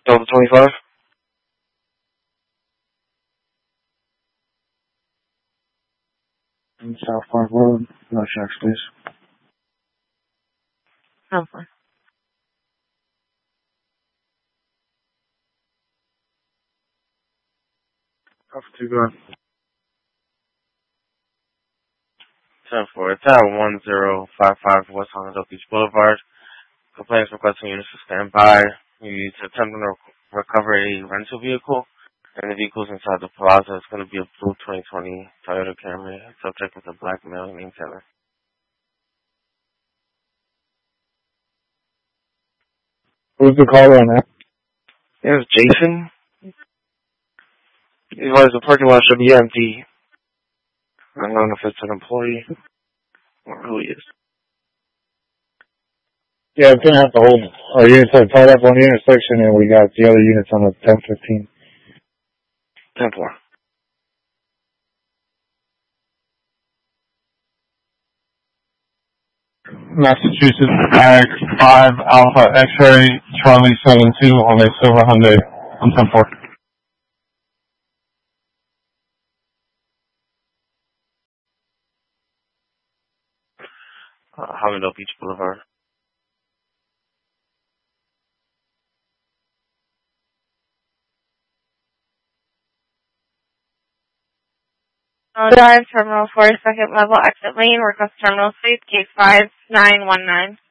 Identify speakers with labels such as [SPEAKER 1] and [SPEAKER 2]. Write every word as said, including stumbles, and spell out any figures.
[SPEAKER 1] Delta twenty-five. South Park Road. No checks, please.
[SPEAKER 2] South Park.
[SPEAKER 1] Alpha two, go ahead.
[SPEAKER 3] ten four, it's at one zero five five West Hollandale Beach Boulevard. Complaints requesting units to stand by. You need to attempt to recover a rental vehicle. And the vehicle's inside the plaza. It's going to be a blue twenty twenty Toyota Camry. Subject is a black male named Taylor.
[SPEAKER 1] Who's the caller on that? Yeah, it's Jason. He advised the parking lot should be empty. I don't know if it's an employee. Or who he is. Yeah, it's going to have to hold our units are tied up on the intersection, and we got the other units on the ten fifteen. ten four.
[SPEAKER 4] Massachusetts Ag five Alpha X-ray Charlie seven two on a silver Hyundai on ten four.
[SPEAKER 3] Uh, Hollandale Beach Boulevard.
[SPEAKER 2] Drive, Terminal four, second level, exit lane, request terminal suite, case five nine one nine.